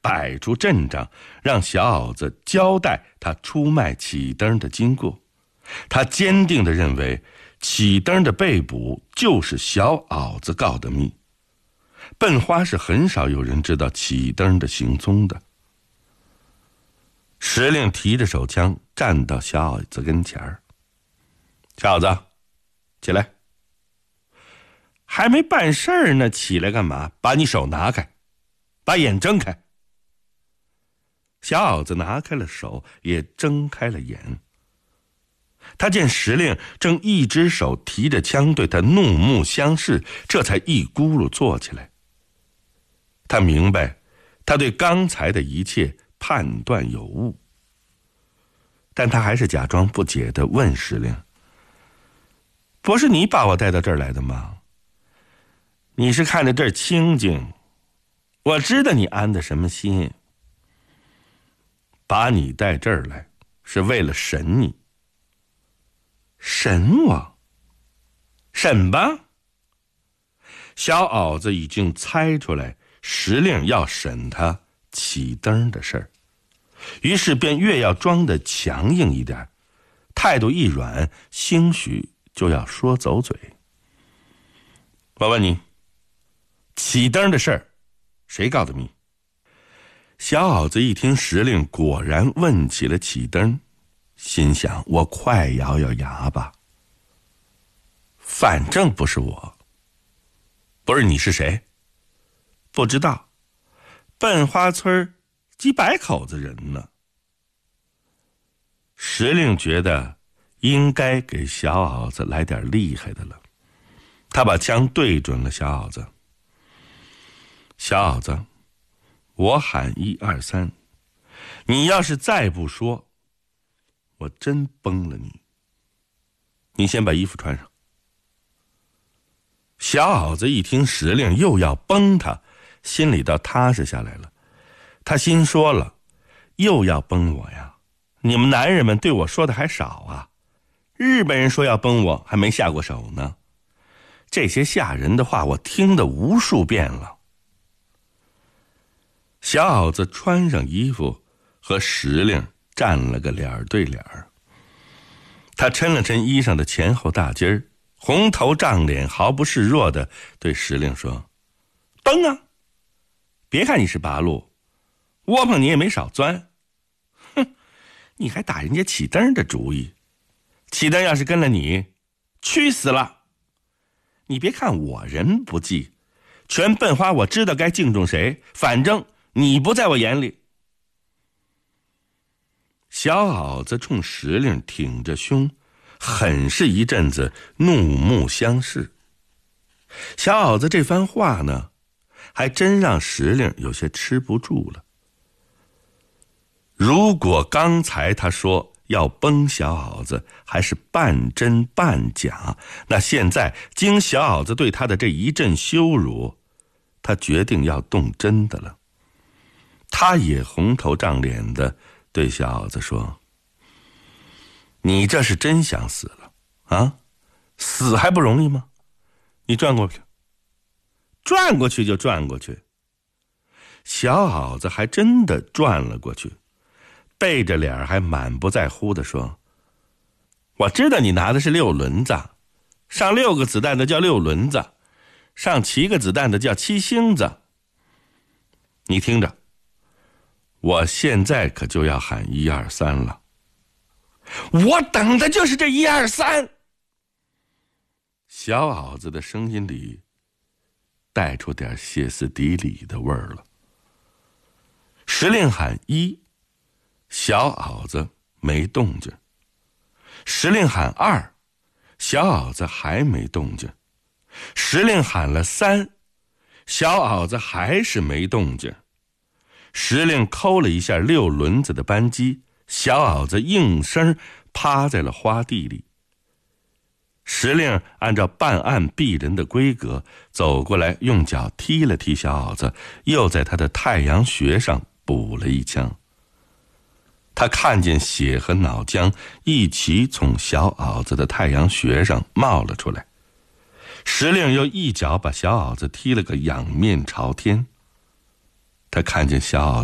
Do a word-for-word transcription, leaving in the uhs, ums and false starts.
摆出阵仗，让小鏊子交代他出卖启灯的经过。他坚定地认为启灯的被捕就是小鏊子告的密。笨花是很少有人知道启灯的行踪的。石令提着手枪站到小鏊子跟前儿：“小鏊子，起来。”“还没办事儿呢，起来干嘛？把你手拿开，把眼睁开。”小鏊子拿开了手，也睁开了眼。他见石令正一只手提着枪对他怒目相视，这才一咕噜坐起来。他明白他对刚才的一切判断有误，但他还是假装不解地问石令：“不是你把我带到这儿来的吗？你是看着这儿清静，我知道你安的什么心。把你带这儿来是为了审你。”“审我？审吧。”小鏊子已经猜出来石令要审他启灯的事儿，于是便越要装得强硬一点，态度一软，兴许就要说走嘴。“我问你，启灯的事儿谁告的密？”小鏊子一听石令果然问起了启灯，心想：我快咬咬牙吧，反正不是我。不是你是谁？不知道。笨花村几百口子人呢。石令觉得应该给小鏊子来点厉害的了，他把枪对准了小鏊子：“小鏊子，我喊一二三，你要是再不说，我真崩了你。你先把衣服穿上。”小鏊子一听石令又要崩他，心里倒踏实下来了。他心说了：又要崩我呀？你们男人们对我说的还少啊？日本人说要崩我，还没下过手呢。这些吓人的话我听得无数遍了。小鏊子穿上衣服，和石令站了个脸对脸。他抻了抻衣裳的前后大襟儿，红头胀脸，毫不示弱地对石令说：“崩啊！别看你是八路，窝棚你也没少钻。哼，你还打人家启灯的主意。启灯要是跟了你，去死了！你别看我人不济，全笨花我知道该敬重谁，反正你不在我眼里。”小鏊子冲石令挺着胸，很是一阵子怒目相视。小鏊子这番话呢，还真让石令有些吃不住了。如果刚才他说要崩小鏊子还是半真半假，那现在经小鏊子对他的这一阵羞辱，他决定要动真的了。他也红头胀脸的对小鏊子说：“你这是真想死了啊？死还不容易吗？你转过去。”“转过去就转过去。”小鏊子还真的转了过去，背着脸还满不在乎地说：“我知道你拿的是六轮子，上六个子弹的叫六轮子，上七个子弹的叫七星子。你听着，我现在可就要喊一二三了。我等的就是这一二三。”小鏊子的声音里带出点歇斯底里的味儿了。石令喊一，小鏊子没动静。石令喊二，小鏊子还没动静。石令喊了三，小鏊子还是没动静。石令抠了一下六轮子的扳机，小鏊子应声趴在了花地里。石令按照办案毙人的规格走过来，用脚踢了踢小鏊子，又在他的太阳穴上补了一枪。他看见血和脑浆一起从小鏊子的太阳穴上冒了出来。石令又一脚把小鏊子踢了个仰面朝天。他看见小鏊子